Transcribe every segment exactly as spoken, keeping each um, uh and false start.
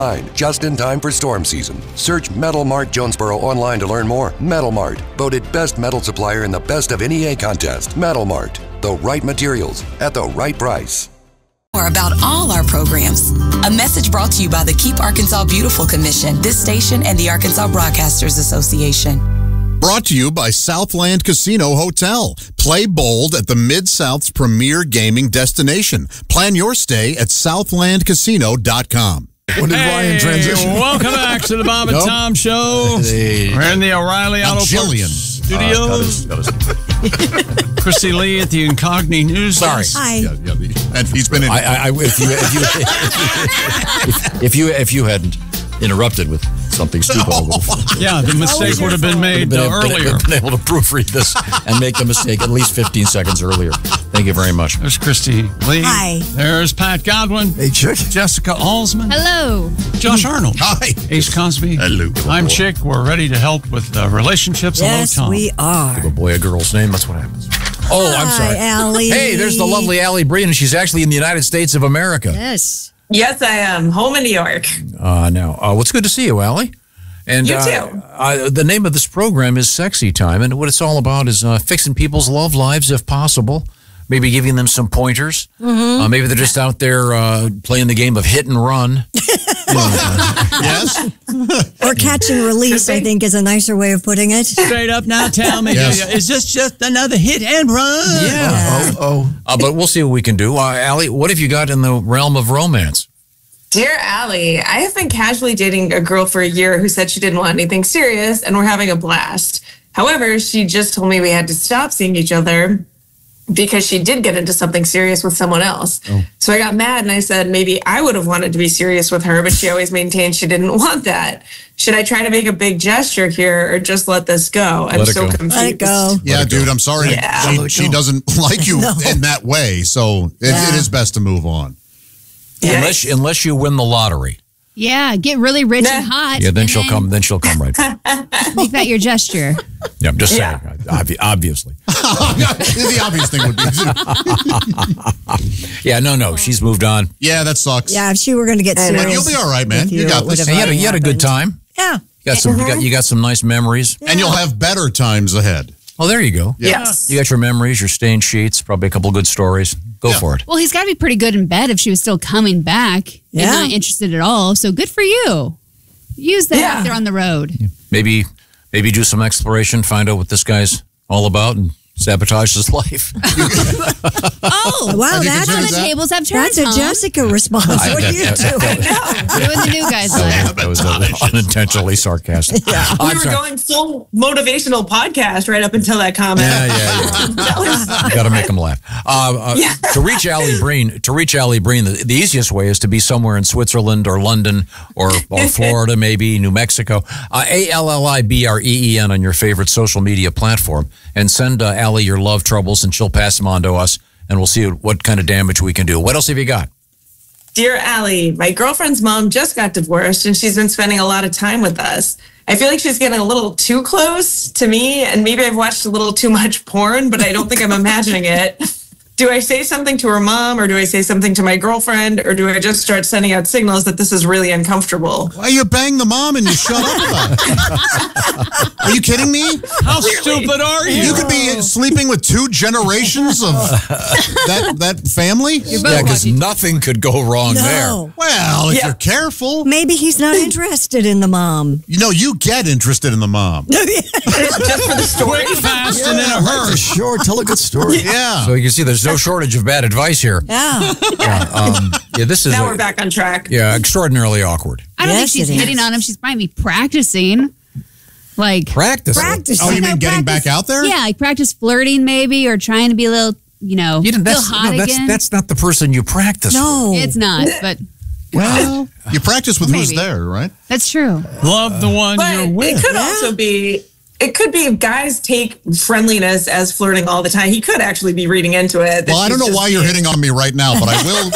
Just in time for storm season. Search Metal Mart Jonesboro online to learn more. Metal Mart, voted best metal supplier in the Best of N E A contest. Metal Mart, the right materials at the right price. More about all our programs. A message brought to you by the Keep Arkansas Beautiful Commission, this station, and the Arkansas Broadcasters Association. Brought to you by Southland Casino Hotel. Play bold at the Mid-South's premier gaming destination. Plan your stay at southland casino dot com. When did hey, Ryan transition? Welcome back to the Bob and Nope. Tom Show. Hey. We're in the O'Reilly I'm Auto Jillian. Parts Studios. Uh, Christy Lee at the Incogni News. Sorry. Hi. Yeah, yeah, the, and he's been in. I, I, I, if, you, if, you, if, if you if you hadn't interrupted with something stupid, I would have Yeah, the mistake would have been made been, uh, been, earlier. been able to proofread this and make the mistake at least fifteen seconds earlier. Thank you very much. There's Christy Lee. Hi. There's Pat Godwin. Hey, Chick. Jessica Alsman. Hello. Josh Arnold. Hi. Ace Cosby. Hello. I'm Chick. We're ready to help with uh, relationships. Yes, Hello, Tom. we are. Give a boy a girl's name. That's what happens. Oh, I'm sorry. Hi, Allie. Hey, there's the lovely Allie Breen, and she's actually in the United States of America. Yes. Yes, I am. Home in New York. Uh, now, uh, what's good to see you, Allie. And You uh, too. Uh, the name of this program is Sexy Time, and what it's all about is uh, fixing people's love lives if possible. Maybe giving them some pointers. Mm-hmm. Uh, maybe they're just out there uh, playing the game of hit and run. Yes. Or catch and release, I think, is a nicer way of putting it. Straight up now, tell me, Yes. is this just another hit and run? Yeah. Oh, oh. Uh, but we'll see what we can do. Uh, Allie, what have you got in the realm of romance? Dear Allie, I have been casually dating a girl for a year who said she didn't want anything serious, and we're having a blast. However, she just told me we had to stop seeing each other because she did get into something serious with someone else. Oh. So I got mad and I said maybe I would have wanted to be serious with her, but she always maintained she didn't want that. Should I try to make a big gesture here or just let this go? I'm Let it so go. confused. Let it go. Yeah, dude, I'm sorry. Yeah. She, she doesn't like you No. in that way, so it, Yeah. it is best to move on. Yeah. Unless unless you win the lottery. Yeah, get really rich and Nah. hot. Yeah, then and she'll come. Then she'll come right back. Make that your gesture. Yeah, I'm just Yeah. saying. Obvi- obviously. The obvious thing would be, Yeah, no, no. She's moved on. yeah, that sucks. Yeah, if she were going to get I know. serious. You'll be all right, man. with You it got would this. have Hey, you had a, you had a good happened. time. Yeah. You got some. You got you got some nice memories. And you'll have better times ahead. Oh, there you go. Yes. You got your memories, your stain sheets, probably a couple of good stories. Go Yeah. for it. Well, he's got to be pretty good in bed if she was still coming back Yeah. and not interested at all. So good for you. Use that Yeah. out there on the road. Maybe maybe do some exploration, find out what this guy's all about, and sabotage his life. Oh, Wow, Have you that's, considered the that? tables have turned. that's a Tom. Jessica response. What are you doing? Doing the new guys life. That was uh, unintentionally sarcastic. We I'm were sorry. going full motivational podcast right up until that comment. Yeah, yeah, yeah. You got to make them laugh. Uh, uh, Yeah. To reach Allie Breen, to reach Allie Breen, the, the easiest way is to be somewhere in Switzerland or London or, or Florida, maybe New Mexico. Uh, A L L I B R E E N on your favorite social media platform, and send uh, Allie your love troubles, and she'll pass them on to us, and we'll see what kind of damage we can do. What else have you got? Dear Allie, my girlfriend's mom just got divorced and she's been spending a lot of time with us. I feel like she's getting a little too close to me, and maybe I've watched a little too much porn, but I don't think I'm imagining it. Do I say something to her mom, or do I say something to my girlfriend, or do I just start sending out signals that this is really uncomfortable? Why you bang the mom and you shut up about it? Are you kidding me? How stupid are you? You could be sleeping with two generations of that that family? Yeah, because nothing could go wrong there. No. Well, if Yeah. you're careful. Maybe he's not interested in the mom. You know, you get interested in the mom. Just for the story. Quick, fast, and in a hurry. Sure, tell a good story. Yeah. So you can see there's no shortage of bad advice here. Yeah. Yeah, um, yeah this is Now a- we're back on track. yeah, extraordinarily awkward. I don't Yes, think she's it hitting is. on him. She's probably practicing. Like, Practice. Practice. Oh, you You know, mean getting practice- back out there? yeah, like practice flirting maybe, or trying to be a little, you know, You didn't, feel that's, hot no, that's, again. that's not the person you practice No. It's not, but Well, you practice with who's Maybe. there, right? that's true. Love the one But you're it with. could also be, it could be guys take friendliness as flirting all the time. He could actually be reading into it. that Well, I don't she's know just why you're being- hitting on me right now, but I will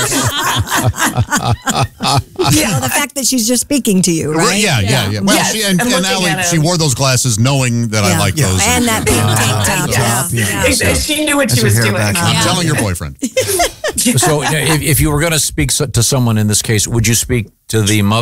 address. Yeah, the fact that she's just speaking to you, right? Yeah, yeah, yeah. Well, Yes, she, and, I'm and looking Allie, at she him. wore those glasses knowing that I Yeah. like those. And that pink tank top. Yes. Yeah. She knew what she was doing. I'm Yeah. telling your boyfriend. So if, if you were going to speak so- to someone in this case, would you speak to the mother?